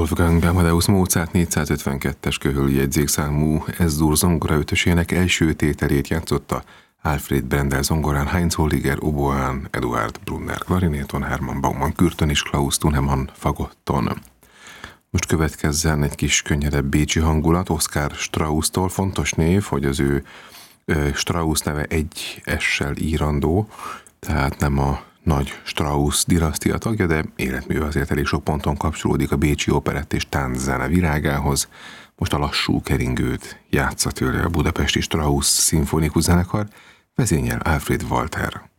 Wolfgang Amadeus Mozart 452-es köhöli jegyzékszámú Ez-dur zongora ötösének első tételét játszotta Alfred Brendel zongorán, Heinz Holliger oboán, Eduard Brunner klarinéton, Hermann Baumann kürtön és Klaus Thunemann fagotton. Most következzen egy kis könnyedebb bécsi hangulat Oskar Strauss-tól. Fontos név, hogy az ő Strauss neve egy S-sel írandó, tehát nem a nagy Strauss dinasztia tagja, de életműve azért elég sok ponton kapcsolódik a bécsi operett és tánczene virágához. Most a lassú keringőt játsza tőle a budapesti Strauss szimfonikus zenekar, vezényel Alfred Walter.